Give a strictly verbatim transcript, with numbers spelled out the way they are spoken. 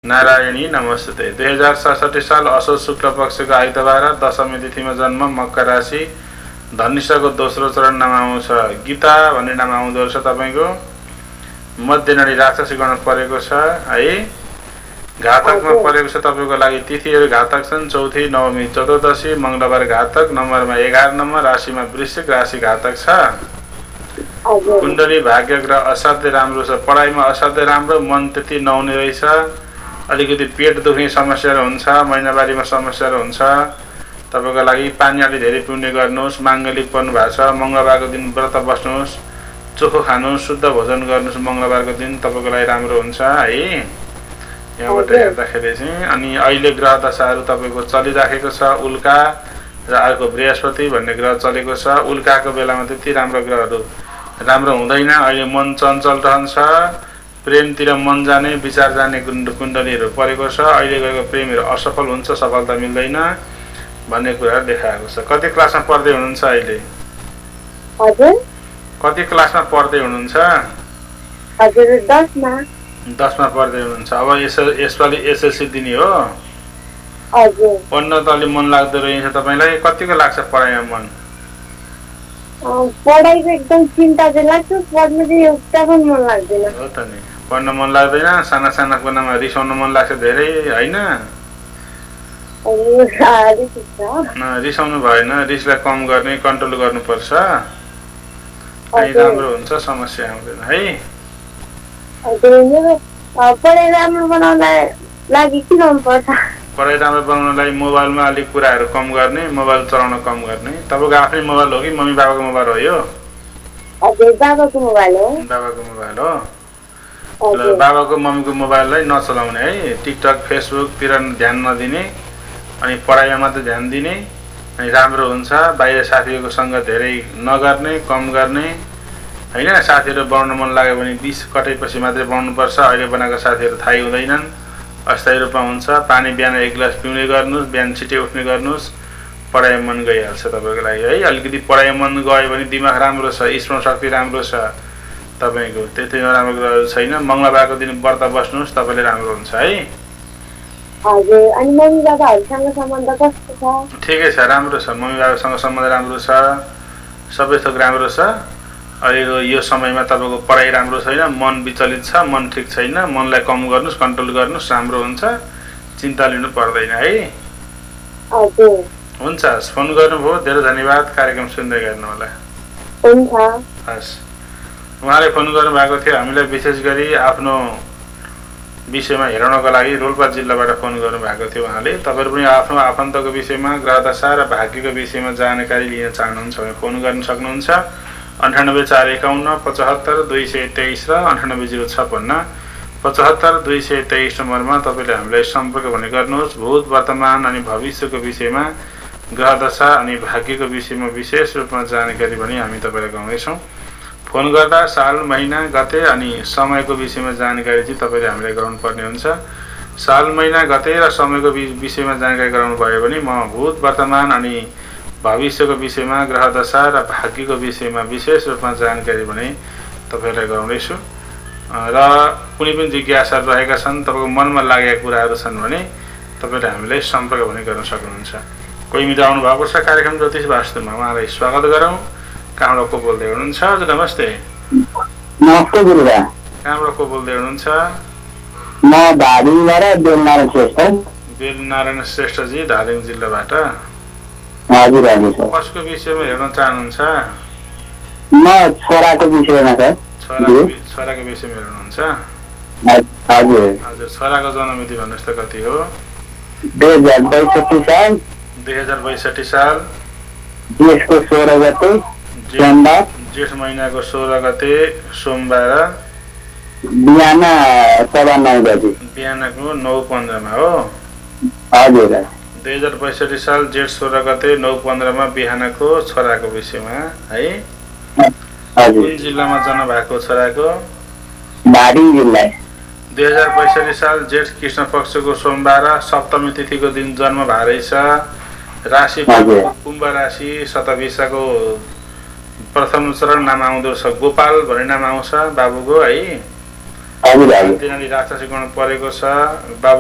नारायणी नमस्ते। दुई हजार सडसठी साल असोज शुक्ल पक्षको आइतबार दशमी तिथिमा जन्म, मकर राशि, धनुषको दोस्रो चरण नाम आउँछ गीता भन्ने नाम आउँदो रहेछ तपाईँको। मध्य नडी राक्षसी गण परेको छ है, घातकमा परेको छ तपाईँको लागि। तिथिहरू घातक छन्, चौथी, नवमी, चतुर्दशी, मङ्गलबार घातक, नम्बरमा एघार नम्बर, राशिमा वृश्चिक राशि घातक छ। कुण्डली भाग्य ग्रह असाध्यै राम्रो छ, पढाइमा असाध्यै राम्रो, मन त्यति नहुने रहेछ, अलिकति पेट दुख्ने समस्याहरू हुन्छ, महिनावारीमा समस्याहरू हुन्छ तपाईँको लागि। पानी अलि धेरै पिउने गर्नुहोस्, माङ्गलिक पर्नु भएको छ, मङ्गलबारको दिन व्रत बस्नुहोस्, चोखो खानुहोस्, शुद्ध भोजन गर्नुहोस्, मङ्गलबारको दिन तपाईँको लागि राम्रो हुन्छ है यहाँबाट हेर्दाखेरि चाहिँ। अनि अहिले ग्रह दशाहरू तपाईँको चलिराखेको छ, उल्का र अर्को बृहस्पति भन्ने ग्रह चलेको छ। उल्काको बेलामा त्यति राम्रो ग्रहहरू राम्रो हुँदैन, अहिले मन चञ्चल रहन्छ, प्रेमतिर मन जाने, विचार जाने कुण्डलीहरू परेको छ। अहिले गएको प्रेमहरू असफल हुन्छ, सफलता मिल्दैन भन्ने कुराहरू देखाएको छ। कति क्लासमा पढ्दै हुनुहुन्छ अहिले? कति क्लासमा पढ्दै हुनुहुन्छ? दसमा पढ्दै हुनुहुन्छ। अब यस यसपालि एसएलसी दिने हो, पढ्न त अलि मन लाग्दो रहेछ तपाईँलाई। कतिको लाग्छ पढाइमा मन? पढाइको एकदम चिन्ता चाहिँ लाग्छ, पढ्नु चाहिँ एउटा पनि मन लाग्दैन। हो त नि, पढ्न मन लाग्दैन, साना साना कुरामा रिसाउन मन लाग्छ धेरै होइन? रिसाउनु भएन, रिसलाई कम गर्ने, कन्ट्रोल गर्नुपर्छ, अनि राम्रो हुन्छ, समस्या आउँदैन है। पढाइ राम्रो बनाउनलाई लागि के गर्नुपर्छ? पढाइ राम्रो बनाउनलाई मोबाइलमा अलिक कुराहरू कम गर्ने, मोबाइल चलाउन कम गर्ने। तपाईँको आफ्नै मोबाइल हो कि मम्मी बाबाको मोबाइल हो यो? बाबाको मोबाइल हो। बाबाको मोबाइल हो। ल, बाबाको मम्मीको मोबाइललाई नचलाउने है, टिकटक फेसबुकतिर ध्यान नदिने, अनि पढाइमा मात्रै ध्यान दिने, अनि राम्रो हुन्छ। बाहिर साथीहरूसँग धेरै नगर्ने, कम गर्ने होइन। साथीहरू बनाउन मन लाग्यो भने बिस कटेपछि मात्रै बनाउनुपर्छ, अहिले बनाएको साथीहरू थाहै हुँदैनन्, अस्थायी रूपमा हुन्छ। पानी बिहान एक गिलास पिउने गर्नुहोस्, बिहान छिटै उठ्ने गर्नुहोस्, पढाइमा मन गइहाल्छ तपाईँको लागि है। अलिकति पढाइमा मन गयो भने दिमाग राम्रो छ, स्मरण शक्ति राम्रो छ तपाईँको, त्यति नराम्रो कुराहरू छैन। मङ्गलबारको दिन व्रत बस्नुहोस्, तपाईँले राम्रो हुन्छ है। ठिकै छ, राम्रो छ, मम्मी बाबासँग सम्बन्ध राम्रो छ, सबै थोक राम्रो छ। अहिलेको यो समयमा तपाईँको पढाइ राम्रो छैन, मन विचलित छ, मन ठिक छैन, मनलाई कम गर्नुहोस्, कन्ट्रोल गर्नुहोस्, राम्रो हुन्छ, चिन्ता लिनु पर्दैन है। हुन्छ, फोन गर्नुभयो, धेरै धन्यवाद। कार्यक्रम सुन्दै गर्नु होला। हस्, उहाँले फोन गर्नुभएको थियो। हामीलाई विशेष गरी आफ्नो विषयमा हेराउनको लागि रोल्पा जिल्लाबाट फोन गर्नुभएको थियो उहाँले। तपाईँहरू पनि आफ्नो आफन्तको विषयमा, ग्रह दशा र भाग्यको विषयमा जानकारी लिन चाहनुहुन्छ भने फोन गर्न सक्नुहुन्छ। अन्ठानब्बे चार एकाउन्न पचहत्तर दुई सय तेइस र अन्ठानब्बे जिरो छप्पन्न पचहत्तर दुई सय तेइस नम्बरमा तपाईँले हामीलाई सम्पर्क भने गर्नुहोस्। भूत, वर्तमान अनि भविष्यको विषयमा, ग्रह दशा अनि भाग्यको विषयमा विशेष रूपमा जानकारी पनि हामी तपाईँलाई गराउँदैछौँ। फोन गर्दा साल, महिना, गते अनि समयको विषयमा जानकारी चाहिँ तपाईँले हामीलाई गराउनुपर्ने हुन्छ। साल, महिना, गते र समयको विषयमा जानकारी गराउनु भयो भने म भूत, वर्तमान अनि भविष्यको विषयमा, ग्रह दशा र भाग्यको विषयमा विशेष रूपमा जानकारी भने तपाईँलाई गराउँदैछु। र कुनै पनि जिज्ञासाहरू रहेका छन्, तपाईँको मनमा लागेका कुराहरू छन् भने तपाईँले हामीलाई सम्पर्क भने गर्न सक्नुहुन्छ। कोही मित्र आउनु भएको छ कार्यक्रम ज्योतिष वास्तुमा, उहाँलाई स्वागत गरौँ। कहाँबाट को बोल्दै हुनुहुन्छ? हजुर नमस्ते। नमस्ते गुरुबा। कहाँबाट को बोल्दै हुनुहुन्छ? म धादिङबाट बेलनारायण श्रेष्ठ। बेलनारायण श्रेष्ठजी, धादिङ जिल्लाबाट। हजुर हजुर सर। कसको विषयमा हेर्न चाहनुहुन्छ? म छोराको विषयमा सर। छोराको छोराको विषयमा हेर्नुहुन्छ? हजुर हजुर। छोराको जन्ममिति भन्नुहोस् त कति हो? दुई हजार बैसठी साल दुई हजार बैसठी साल जेठको सोह्र गते सोमबार। जेठ महिनाको सोह्र गते सोमबार बिहान सवा नौ बजी। बिहानको नौ पन्ध्रमा हो? हजुर। दुई हजार बैसठी साल जेठ सोह्र गते नौ पन्ध्रमा बिहानको छोराको विषयमा है। कुन जिल्लामा जन्म भएको छोराको? धादिङ जिल्ला। दुई हजार बैसठी साल जेठ कृष्ण पक्षको सोमबार सप्तमी तिथिको दिन जन्म भएको रहेछ। राशि कुम्भ राशि, शतभिषाको प्रथम चरण नाम आउँदो रहेछ गोपाल भन्ने नाम आउँछ बाबुको है। राक्षसी गण परेको छ। बाबु